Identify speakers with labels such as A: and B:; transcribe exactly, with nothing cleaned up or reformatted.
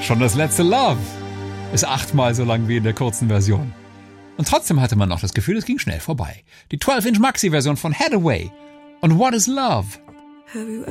A: Schon das letzte Love ist achtmal so lang wie in der kurzen Version. Und trotzdem hatte man noch das Gefühl, es ging schnell vorbei. Die zwölf Inch Maxi-Version von Hathaway und What is Love?
B: Have you